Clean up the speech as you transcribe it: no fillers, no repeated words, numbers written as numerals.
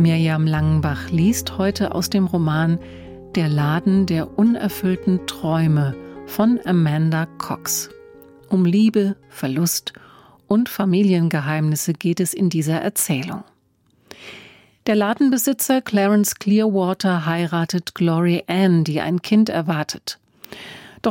Mirjam Langenbach liest heute aus dem Roman Der Laden der unerfüllten Träume von Amanda Cox. Um Liebe, Verlust und Familiengeheimnisse geht es in dieser Erzählung. Der Ladenbesitzer Clarence Clearwater heiratet Glory Ann, die ein Kind erwartet.